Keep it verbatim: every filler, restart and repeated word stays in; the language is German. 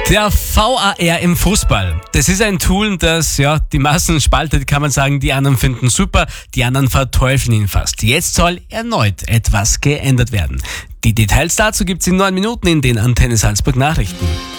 Der V A R im Fußball. Das ist ein Tool, das ja die Massen spaltet, kann man sagen. Die anderen finden super, die anderen verteufeln ihn fast. Jetzt soll erneut etwas geändert werden. Die Details dazu gibt's in neun Minuten in den Antenne Salzburg Nachrichten.